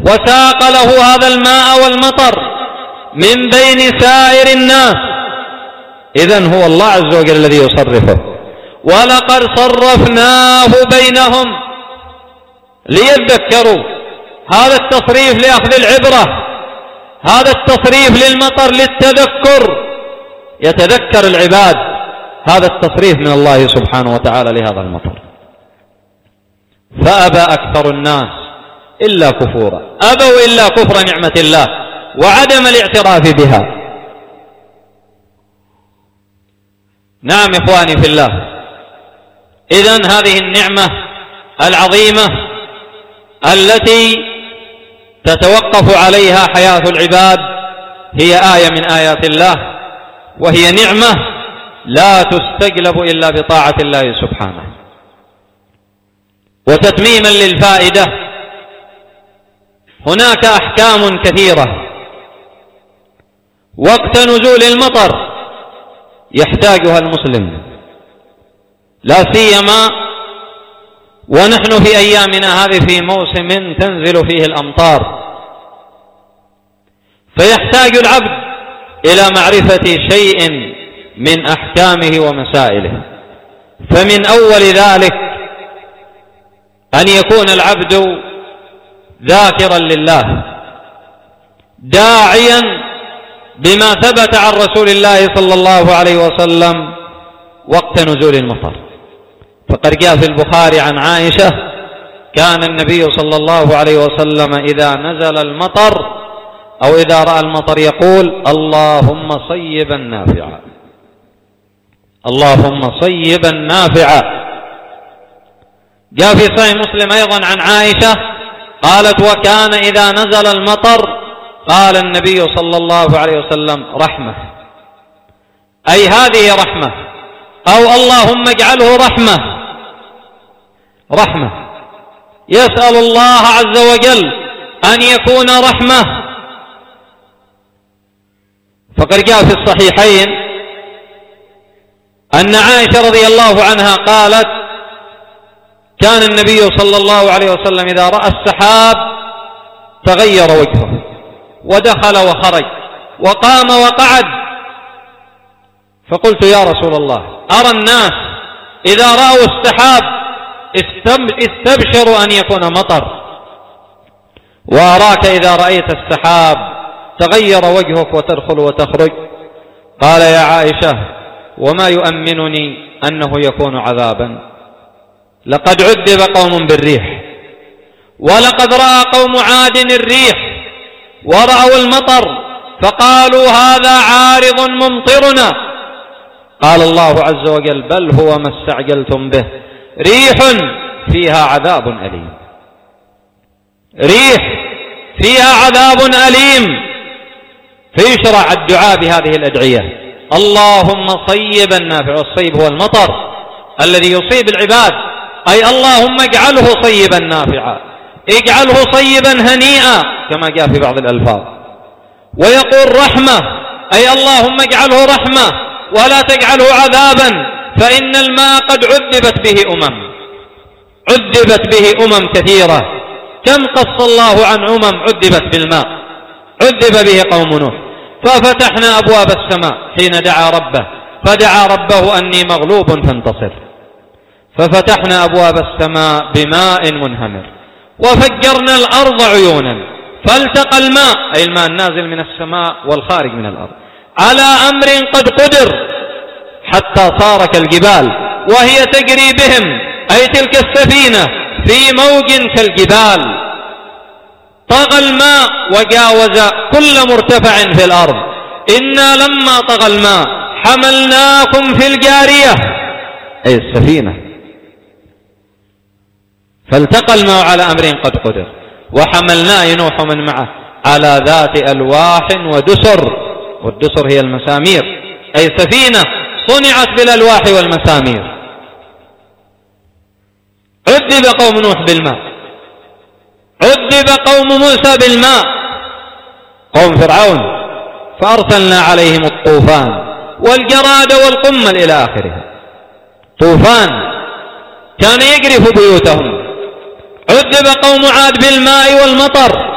وساق له هذا الماء والمطر من بين سائر الناس. إذن هو الله عز وجل الذي يصرفه. ولقد صرفناه بينهم ليذكروا. هذا التصريف لأخذ العبرة، هذا التصريف للمطر للتذكر، يتذكر العباد. هذا التصريف من الله سبحانه وتعالى لهذا المطر. فأبى أكثر الناس إلا كفورا، أبوا إلا كفر نعمة الله وعدم الاعتراف بها. نعم إخواني في الله، إذن هذه النعمة العظيمة التي تتوقف عليها حياة العباد هي آية من آيات الله، وهي نعمة لا تستجلب إلا بطاعة الله سبحانه. وتتميما للفائدة، هناك أحكام كثيرة وقت نزول المطر يحتاجها المسلم، لا سيما ونحن في أيامنا هذه في موسم تنزل فيه الأمطار، فيحتاج العبد إلى معرفة شيء من أحكامه ومسائله. فمن أول ذلك أن يكون العبد ذاكرا لله، داعيا بما ثبت عن رسول الله صلى الله عليه وسلم وقت نزول المطر. فقد جاء في البخاري عن عائشة: كان النبي صلى الله عليه وسلم إذا نزل المطر أو إذا رأى المطر يقول: اللهم صيبا نافعا، اللهم صيبا نافعا. جاء في صحيح مسلم أيضا عن عائشة قالت: وكان إذا نزل المطر قال النبي صلى الله عليه وسلم: رحمة، أي هذه رحمة، أو اللهم اجعله رحمة، رحمة. يسأل الله عز وجل أن يكون رحمة. فقد جاء في الصحيحين أن عائشة رضي الله عنها قالت: كان النبي صلى الله عليه وسلم إذا رأى السحاب تغير وجهه ودخل وخرج وقام وقعد. فقلت: يا رسول الله، أرى الناس إذا رأوا السحاب استبشروا أن يكون مطر، وأراك إذا رأيت السحاب تغير وجهك وتدخل وتخرج. قال: يا عائشة، وما يؤمنني أنه يكون عذابا؟ لقد عذب قوم بالريح، ولقد رأى قوم عاد الريح ورأوا المطر فقالوا: هذا عارض ممطرنا. قال الله عز وجل: بل هو ما استعجلتم به، ريح فيها عذاب أليم، ريح فيها عذاب أليم. فيشرع الدعاء بهذه الأدعية: اللهم صيبا نافعا. والصيب هو المطر الذي يصيب العباد، أي اللهم اجعله صيبا نافعا، اجعله صيبا هنيئا كما جاء في بعض الألفاظ. ويقول رحمة، أي اللهم اجعله رحمة ولا تجعله عذابا، فإن الماء قد عذبت به عذبت به كثيرة. كم قص الله عن عذبت بالماء، عذب به قوم نوح. ففتحنا أبواب السماء حين دعا ربه، فدعا ربه أني مغلوب فانتصر، ففتحنا أبواب السماء بماء منهمر وفجرنا الأرض عيونا فالتقى الماء، أي الماء النازل من السماء والخارج من الأرض، على أمر قد قدر حتى صار كالجبال وهي تجري بهم، أي تلك السفينة في موج كالجبال. طغى الماء وجاوز كل مرتفع في الأرض. إنا لما طغى الماء حملناكم في الجارية، أي السفينة. فالتقى الماء على أمر قد قدر وحملناه ينوح من معه على ذات ألواح ودسر، والدسر هي المسامير، أي سفينة صنعت بالألواح والمسامير. عذب قوم نوح بالماء، عذب قوم موسى بالماء، قوم فرعون فأرسلنا عليهم الطوفان والجراد والقمل إلى آخره. طوفان كان يجرف بيوتهم. عذب قوم عاد بالماء والمطر،